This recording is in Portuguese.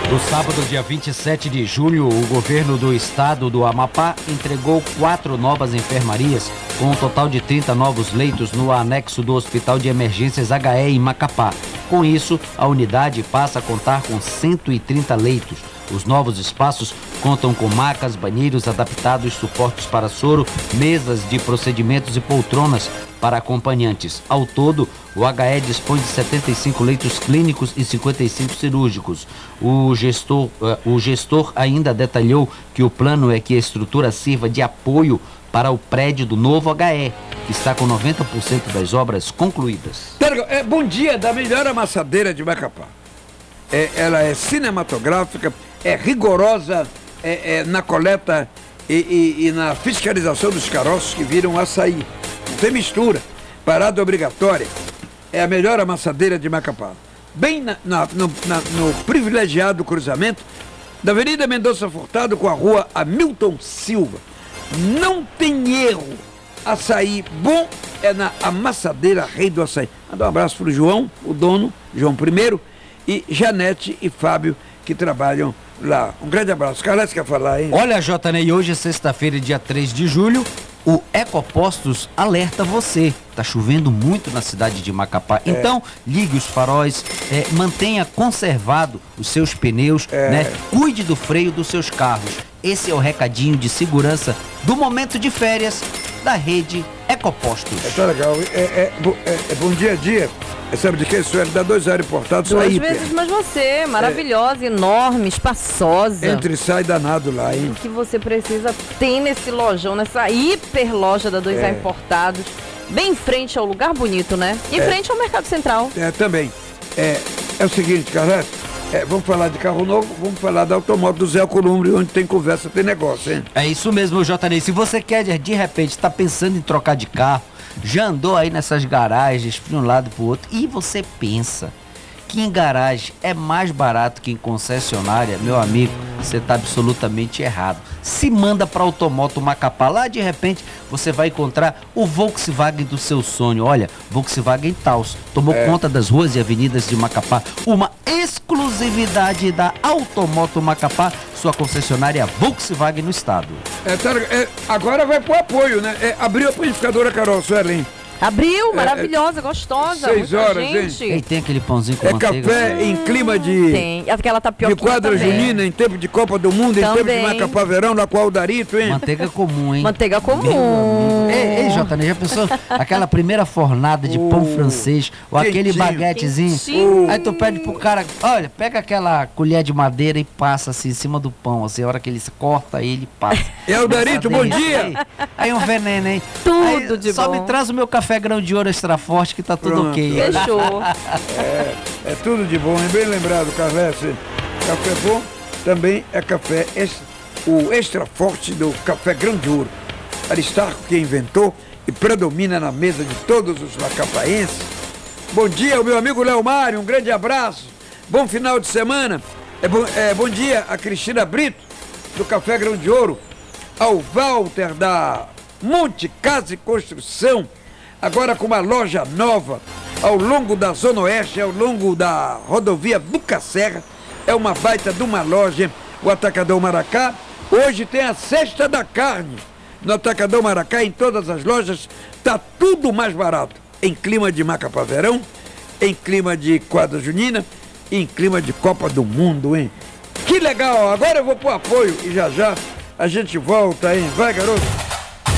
No sábado, dia 27 de julho, o governo do estado do Amapá entregou 4 novas enfermarias, com um total de 30 novos leitos no anexo do Hospital de Emergências HE em Macapá. Com isso, a unidade passa a contar com 130 leitos. Os novos espaços contam com macas, banheiros adaptados, suportes para soro, mesas de procedimentos e poltronas para acompanhantes. Ao todo, o HE dispõe de 75 leitos clínicos e 55 cirúrgicos. O gestor ainda detalhou que o plano é que a estrutura sirva de apoio para o prédio do novo HE, que está com 90% das obras concluídas. Bom dia da melhor amassadeira de Macapá. Ela é cinematográfica, é rigorosa na coleta e na fiscalização dos caroços que viram açaí. Não tem mistura, parada obrigatória. É a melhor amassadeira de Macapá. Bem no privilegiado cruzamento da Avenida Mendonça Furtado com a rua Hamilton Silva. Não tem erro. Açaí bom é na amassadeira Rei do Açaí. Manda um abraço para o João, o dono, João I, e Janete e Fábio, que trabalham lá. Um grande abraço. Carlos quer falar, hein? Olha, J.N., hoje é sexta-feira, dia 3 de julho, o Ecopostos alerta você. Tá chovendo muito na cidade de Macapá. Então, ligue os faróis, mantenha conservado os seus pneus, né? Cuide do freio dos seus carros. Esse é o recadinho de segurança do momento de férias da rede Ecopostos. Tá legal. Bom dia a dia. Sabe de que, Sueli? Dá 2 aeroportados. 2 vezes mais você. Maravilhosa, enorme, espaçosa. Entra e sai danado lá, hein? O que você precisa tem nesse lojão, nessa hiper loja da 2A Importados. Bem em frente ao lugar bonito, né? Em frente ao Mercado Central. Também. É o seguinte, Carlos. Vamos falar de carro novo, vamos falar da automóvel do Zé Alcolumbre, onde tem conversa, tem negócio, hein? É isso mesmo, J.N. Se você quer, de repente, está pensando em trocar de carro, já andou aí nessas garagens, de um lado para o outro, e você pensa que em garagem é mais barato que em concessionária, meu amigo, você está absolutamente errado. Se manda para Automoto Macapá, lá de repente você vai encontrar o Volkswagen do seu sonho. Olha, Volkswagen Taos tomou conta das ruas e avenidas de Macapá, uma exclusividade da Automoto Macapá, sua concessionária Volkswagen no estado. Agora vai pro apoio, né? Abriu a panificadora Carol Suelen. Abriu, maravilhosa, gostosa. 6 horas, gente. E tem aquele pãozinho com manteiga. Café em clima de... Tem, aquela tapioca de quadra junina, em tempo de Copa do Mundo, em tempo de Macapá Verão, lá com o Aldarito, hein? Manteiga comum, hein? Manteiga comum. Ei, J.N., já pensou? Aquela primeira fornada de pão francês, ou aquele baguetezinho. Aí tu pede pro cara, olha, pega aquela colher de madeira e passa assim em cima do pão, assim, a hora que ele corta, ele passa. Aldarito, bom dia! Aí um veneno, hein? Tudo de bom. Só me traz o meu café grão de ouro extra forte que tá tudo ok. Fechou. É tudo de bom, é bem lembrado, Carlos. Café bom também é café, o extra forte do café grão de ouro. Aristarco que inventou e predomina na mesa de todos os macapaenses. Bom dia, meu amigo Léo Mário, um grande abraço. Bom final de semana. Bom dia a Cristina Brito, do Café Grão de Ouro, ao Walter da Monte Casa e Construção, agora com uma loja nova ao longo da Zona Oeste, ao longo da rodovia Buca Serra. É uma baita de uma loja, o Atacadão Maracá. Hoje tem a Sexta da Carne no Atacadão Maracá, em todas as lojas, tá tudo mais barato. Em clima de Macapá Verão, em clima de quadra junina, em clima de Copa do Mundo, hein? Que legal! Agora eu vou pro apoio e já a gente volta, hein? Vai, garoto!